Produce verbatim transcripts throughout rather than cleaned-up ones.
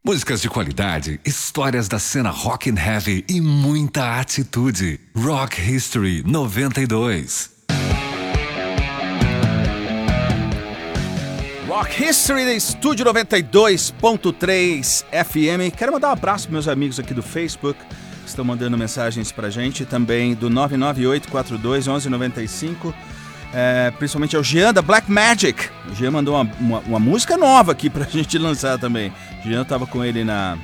Músicas de qualidade, histórias da cena rock and heavy e muita atitude. Rock History noventa e dois. Rock History da Estúdio noventa e dois ponto três F M. Quero mandar um abraço para meus amigos aqui do Facebook, que estão mandando mensagens pra gente, também do nove nove oito quatro dois um um nove cinco. É, principalmente ao Jean da Black Magic. O Jean mandou uma, uma, uma música nova aqui pra gente lançar também. O Jean tava com ele na,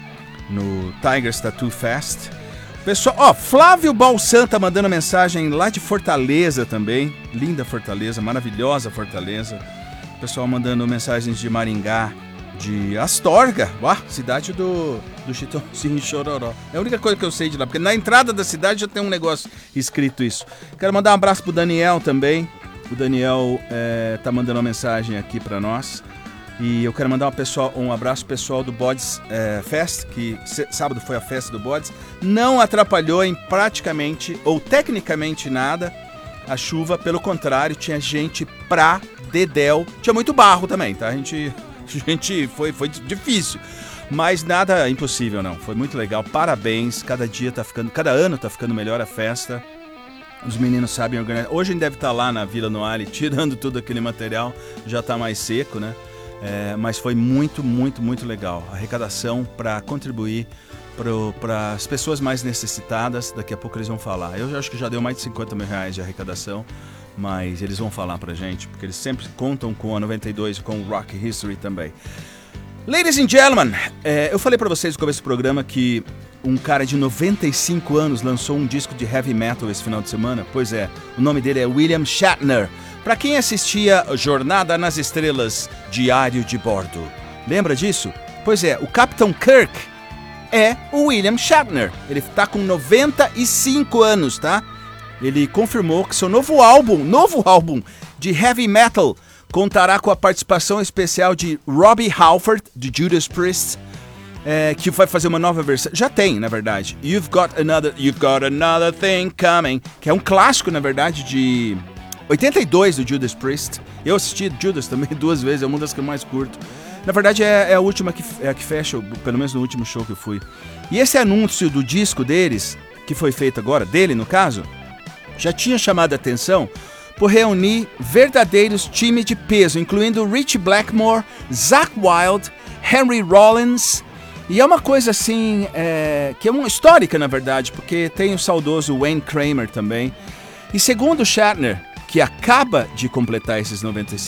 no Tigers Tattoo Fest. Pessoal, ó, Flávio Balsan tá mandando mensagem lá de Fortaleza também. Linda Fortaleza, maravilhosa Fortaleza. Pessoal mandando mensagens de Maringá, de Astorga, ó, cidade do, do Chitãozinho Chororó. É a única coisa que eu sei de lá, porque na entrada da cidade já tem um negócio escrito isso. Quero mandar um abraço pro Daniel também. O Daniel é, tá mandando uma mensagem aqui para nós. E eu quero mandar um, pessoal, um abraço pessoal do Bodes é, Fest, que c- sábado foi a festa do Bodes. Não atrapalhou em praticamente, ou tecnicamente nada, a chuva. Pelo contrário, tinha gente pra dedéu. Tinha muito barro também, tá? A gente, a gente foi, foi difícil. Mas nada impossível, não. Foi muito legal. Parabéns. Cada dia tá ficando, cada ano tá ficando melhor a festa. Os meninos sabem organizar. Hoje a gente deve estar lá na Vila Noale, tirando tudo aquele material, já está mais seco, né? É, mas foi muito, muito, muito legal. Arrecadação para contribuir para as pessoas mais necessitadas. Daqui a pouco eles vão falar. Eu acho que já deu mais de cinquenta mil reais de arrecadação, mas eles vão falar pra gente, porque eles sempre contam com a noventa e dois e com o Rock History também. Ladies and gentlemen, é, eu falei pra vocês no começo do programa que um cara de noventa e cinco anos lançou um disco de heavy metal esse final de semana. Pois é, o nome dele é William Shatner. Pra quem assistia Jornada nas Estrelas, Diário de Bordo, lembra disso? Pois é, o Capitão Kirk é o William Shatner. Ele tá com noventa e cinco anos, tá? Ele confirmou que seu novo álbum, novo álbum de heavy metal contará com a participação especial de Robbie Halford, de Judas Priest, é, que vai fazer uma nova versão. Já tem, na verdade. You've Got Another, You've Got Another Thing Coming, que é um clássico, na verdade, de oitenta e dois do Judas Priest. Eu assisti Judas também duas vezes, é uma das que eu mais curto. Na verdade, é, é a última que, é a que fecha, pelo menos no último show que eu fui. E esse anúncio do disco deles, que foi feito agora, dele no caso, já tinha chamado a atenção por reunir verdadeiros times de peso, incluindo Rich Blackmore, Zakk Wylde, Henry Rollins. E é uma coisa assim, é, que é uma histórica na verdade, porque tem o saudoso Wayne Kramer também. E segundo Shatner, que acaba de completar esses noventa e